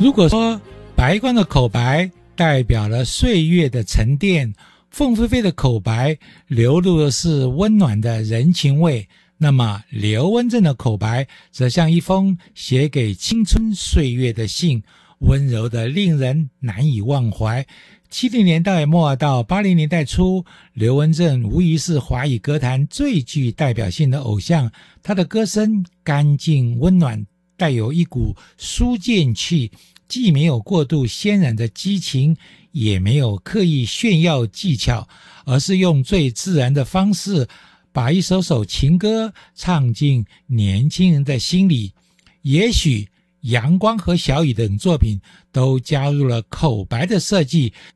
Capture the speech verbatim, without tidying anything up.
如果说白光的口白代表了岁月的沉淀，凤飞飞的口白流露的是温暖的人情味，那么刘文正的口白则像一封写给青春岁月的信，温柔的令人难以忘怀。七零年代末到八零年代初，刘文正无疑是华语歌坛最具代表性的偶像，他的歌声干净温暖，带有一股书剑气，既没有过度渲染的激情，也没有刻意炫耀技巧，而是用最自然的方式把一首首情歌唱进年轻人的心里。也许阳光和小雨等作品都加入了口白的设计，